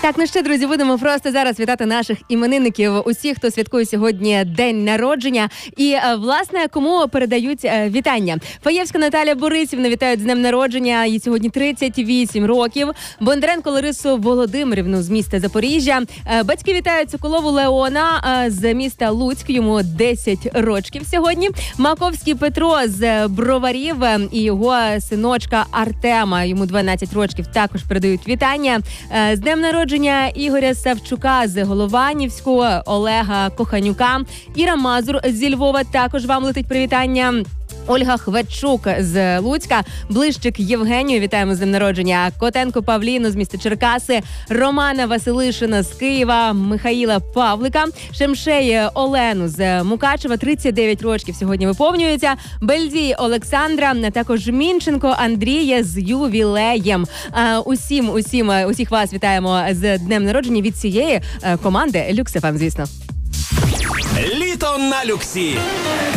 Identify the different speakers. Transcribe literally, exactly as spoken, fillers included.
Speaker 1: Так, ну що, друзі, будемо просто зараз вітати наших іменинників, усіх, хто святкує сьогодні день народження. І, власне, кому передають вітання. Фаєвська Наталія Борисівна вітають з днем народження, їй сьогодні тридцять вісім років. Бондаренко Ларису Володимирівну з міста Запоріжжя. Батьки вітають Соколову Леона з міста Луцьк, йому десять років сьогодні. Маковський Петро з Броварів і його синочка Артема, йому дванадцять років, також передають вітання. З днем народження Ігоря Савчука з Голованівську, Олега Коханюка, Іра Мазур зі Львова, також вам летить привітання. Ольга Хведчук з Луцька, Блищик Євгенію, вітаємо з днем народження, Котенко Павліну з міста Черкаси, Романа Василишина з Києва, Михаїла Павлика, Шемшей Олену з Мукачева, тридцять дев'ять років сьогодні виповнюється, Бельдій Олександра, також Мінченко Андрія з ювілеєм. Усім, усім, усіх вас вітаємо з днем народження від цієї команди Люкс еф ем, звісно.
Speaker 2: Літо на Люксі.